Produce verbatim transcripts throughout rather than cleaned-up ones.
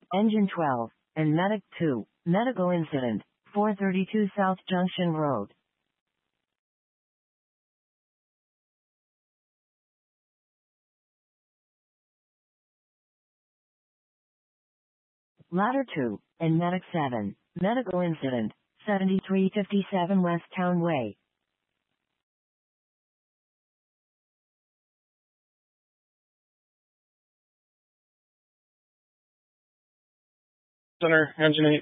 Engine twelve, and Medic two, medical incident, four thirty-two South Junction Road. Ladder two, and Medic seven, medical incident, seventy-three fifty-seven West Town Way. Center, engine eight.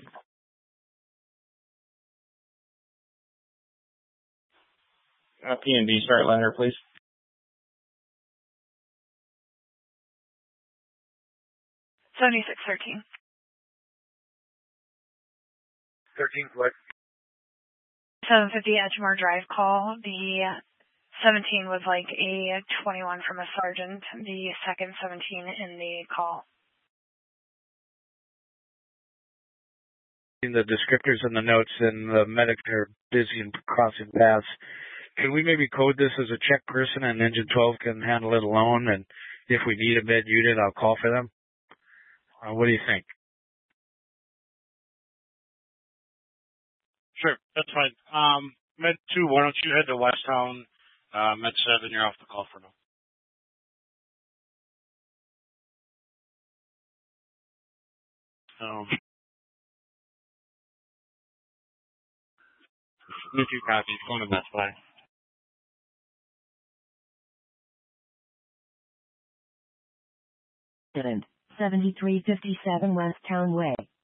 Uh, P and D, start ladder, please. seventy-six thirteen. thirteen, what? seven fifty Edgemore Drive call. The seventeen was like a twenty-one from a sergeant. The second seventeen in the call. The descriptors and the notes, and the medics are busy and crossing paths. Can we maybe code this as a check person, and Engine twelve can handle it alone, and if we need a med unit, I'll call for them? Uh, what do you think? Sure, that's fine. Um, Med two, why don't you head to West Town? Uh, Med seven, you're off the call for now. Um, Med two copies, going to Best Buy. Incident, seventy-three fifty-seven West Town Way.